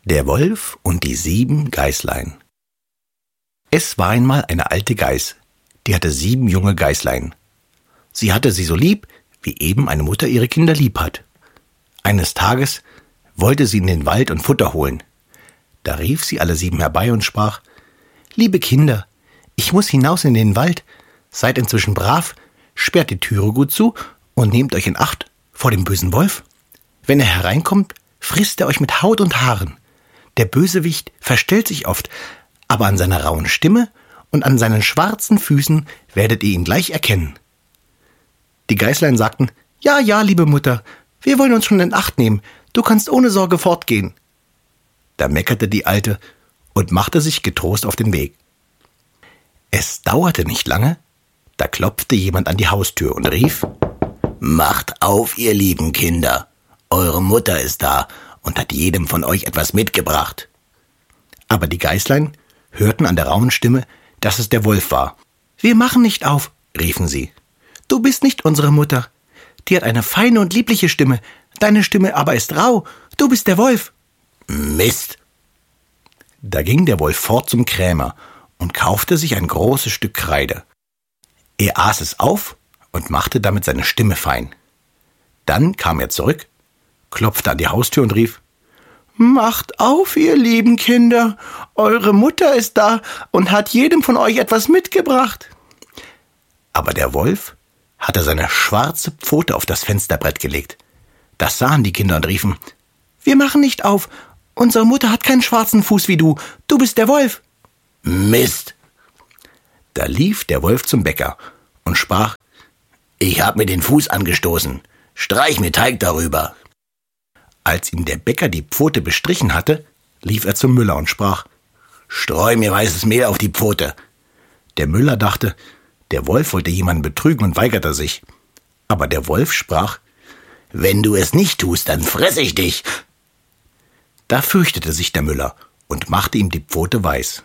Der Wolf und die 7 Geißlein. Es war einmal eine alte Geiß, die hatte 7 junge Geißlein. Sie hatte sie so lieb, wie eben eine Mutter ihre Kinder lieb hat. Eines Tages wollte sie in den Wald und Futter holen. Da rief sie alle 7 herbei und sprach: »Liebe Kinder, ich muss hinaus in den Wald. Seid inzwischen brav, sperrt die Türe gut zu und nehmt euch in Acht vor dem bösen Wolf. Wenn er hereinkommt, frisst er euch mit Haut und Haaren. Der Bösewicht verstellt sich oft, aber an seiner rauen Stimme und an seinen schwarzen Füßen werdet ihr ihn gleich erkennen.« Die Geißlein sagten: »Ja, ja, liebe Mutter, wir wollen uns schon in Acht nehmen. Du kannst ohne Sorge fortgehen.« Da meckerte die Alte und machte sich getrost auf den Weg. Es dauerte nicht lange, da klopfte jemand an die Haustür und rief: »Macht auf, ihr lieben Kinder, eure Mutter ist da und hat jedem von euch etwas mitgebracht.« Aber die Geißlein hörten an der rauen Stimme, dass es der Wolf war. »Wir machen nicht auf«, riefen sie. »Du bist nicht unsere Mutter. Die hat eine feine und liebliche Stimme, deine Stimme aber ist rau. Du bist der Wolf.« »Mist!« Da ging der Wolf fort zum Krämer und kaufte sich ein großes Stück Kreide. Er aß es auf und machte damit seine Stimme fein. Dann kam er zurück, klopfte an die Haustür und rief: »Macht auf, ihr lieben Kinder, eure Mutter ist da und hat jedem von euch etwas mitgebracht.« Aber der Wolf hatte seine schwarze Pfote auf das Fensterbrett gelegt. Das sahen die Kinder und riefen: »Wir machen nicht auf, unsere Mutter hat keinen schwarzen Fuß wie du bist der Wolf.« »Mist!« Da lief der Wolf zum Bäcker und sprach: »Ich hab mir den Fuß angestoßen, streich mir Teig darüber.« Als ihm der Bäcker die Pfote bestrichen hatte, lief er zum Müller und sprach: »Streu mir weißes Mehl auf die Pfote.« Der Müller dachte, der Wolf wollte jemanden betrügen und weigerte sich. Aber der Wolf sprach: »Wenn du es nicht tust, dann fress ich dich.« Da fürchtete sich der Müller und machte ihm die Pfote weiß.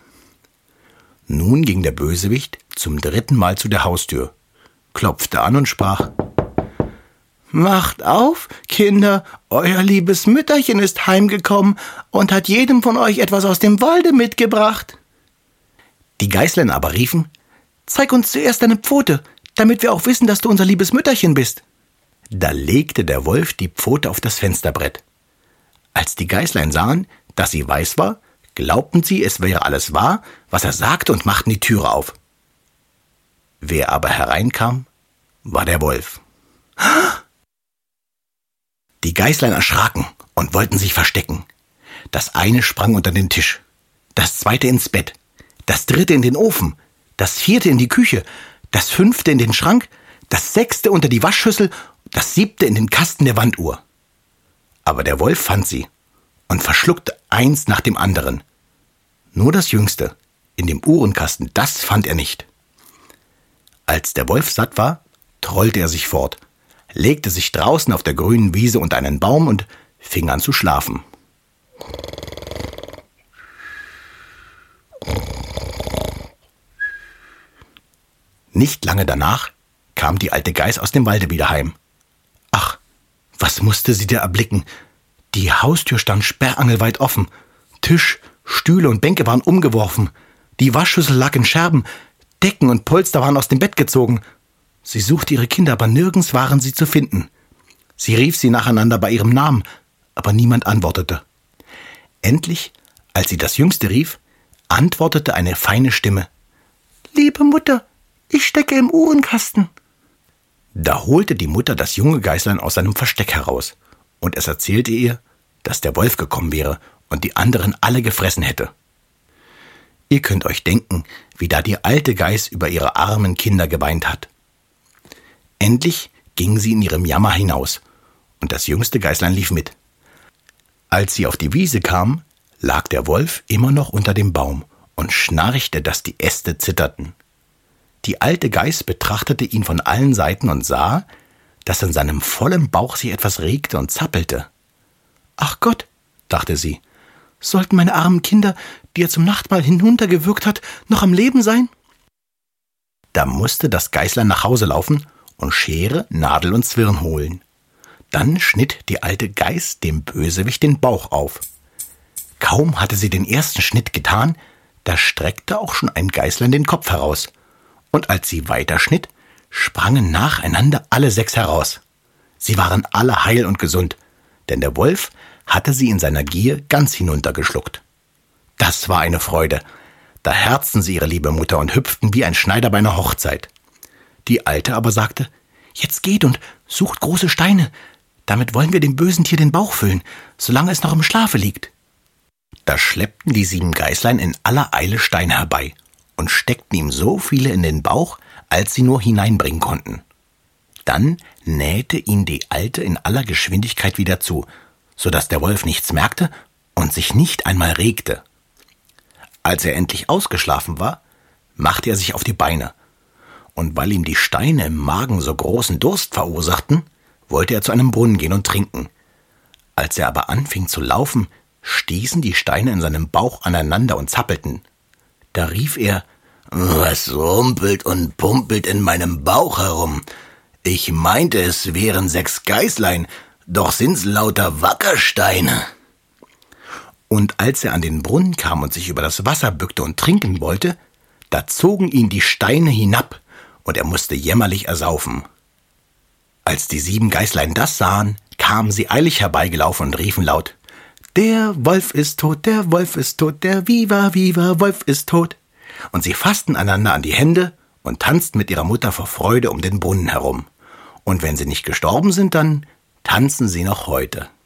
Nun ging der Bösewicht zum 3. Mal zu der Haustür, klopfte an und sprach: »Macht auf, Kinder, euer liebes Mütterchen ist heimgekommen und hat jedem von euch etwas aus dem Walde mitgebracht.« Die Geißlein aber riefen: »Zeig uns zuerst deine Pfote, damit wir auch wissen, dass du unser liebes Mütterchen bist.« Da legte der Wolf die Pfote auf das Fensterbrett. Als die Geißlein sahen, dass sie weiß war, glaubten sie, es wäre alles wahr, was er sagte, und machten die Türe auf. Wer aber hereinkam, war der Wolf. Die Geißlein erschraken und wollten sich verstecken. Das eine sprang unter den Tisch, das zweite ins Bett, das dritte in den Ofen, das vierte in die Küche, das 5. in den Schrank, das 6. unter die Waschschüssel, das 7. in den Kasten der Wanduhr. Aber der Wolf fand sie und verschluckte eins nach dem anderen. Nur das Jüngste, in dem Uhrenkasten, das fand er nicht. Als der Wolf satt war, trollte er sich fort, legte sich draußen auf der grünen Wiese unter einen Baum und fing an zu schlafen. Nicht lange danach kam die alte Geiß aus dem Walde wieder heim. Ach, was musste sie da erblicken? Die Haustür stand sperrangelweit offen. Tisch, Stühle und Bänke waren umgeworfen. Die Waschschüssel lag in Scherben. Decken und Polster waren aus dem Bett gezogen. Sie suchte ihre Kinder, aber nirgends waren sie zu finden. Sie rief sie nacheinander bei ihrem Namen, aber niemand antwortete. Endlich, als sie das Jüngste rief, antwortete eine feine Stimme: »Liebe Mutter, ich stecke im Uhrenkasten.« Da holte die Mutter das junge Geißlein aus seinem Versteck heraus, und es erzählte ihr, dass der Wolf gekommen wäre und die anderen alle gefressen hätte. Ihr könnt euch denken, wie da die alte Geiß über ihre armen Kinder geweint hat. Endlich ging sie in ihrem Jammer hinaus, und das jüngste Geißlein lief mit. Als sie auf die Wiese kam, lag der Wolf immer noch unter dem Baum und schnarchte, dass die Äste zitterten. Die alte Geiß betrachtete ihn von allen Seiten und sah, dass in seinem vollen Bauch sich etwas regte und zappelte. »Ach Gott«, dachte sie, »sollten meine armen Kinder, die er zum Nachtmahl hinuntergewürgt hat, noch am Leben sein?« Da musste das Geißlein nach Hause laufen und Schere, Nadel und Zwirn holen. Dann schnitt die alte Geiß dem Bösewicht den Bauch auf. Kaum hatte sie den ersten Schnitt getan, da streckte auch schon ein Geißlein den Kopf heraus. Und als sie weiterschnitt, sprangen nacheinander alle 6 heraus. Sie waren alle heil und gesund, denn der Wolf hatte sie in seiner Gier ganz hinuntergeschluckt. Das war eine Freude. Da herzten sie ihre liebe Mutter und hüpften wie ein Schneider bei einer Hochzeit. Die Alte aber sagte: »Jetzt geht und sucht große Steine. Damit wollen wir dem bösen Tier den Bauch füllen, solange es noch im Schlafe liegt.« Da schleppten die 7 Geißlein in aller Eile Steine herbei und steckten ihm so viele in den Bauch, als sie nur hineinbringen konnten. Dann nähte ihn die Alte in aller Geschwindigkeit wieder zu, so dass der Wolf nichts merkte und sich nicht einmal regte. Als er endlich ausgeschlafen war, machte er sich auf die Beine, und weil ihm die Steine im Magen so großen Durst verursachten, wollte er zu einem Brunnen gehen und trinken. Als er aber anfing zu laufen, stießen die Steine in seinem Bauch aneinander und zappelten. Da rief er: »Was rumpelt und pumpelt in meinem Bauch herum? Ich meinte, es wären 6 Geißlein, doch sind's lauter Wackersteine.« Und als er an den Brunnen kam und sich über das Wasser bückte und trinken wollte, da zogen ihn die Steine hinab, und er musste jämmerlich ersaufen. Als die 7 Geißlein das sahen, kamen sie eilig herbeigelaufen und riefen laut: »Der Wolf ist tot, der Wolf ist tot, der Viva, Viva, Wolf ist tot.« Und sie fassten einander an die Hände und tanzten mit ihrer Mutter vor Freude um den Brunnen herum. Und wenn sie nicht gestorben sind, dann tanzen sie noch heute.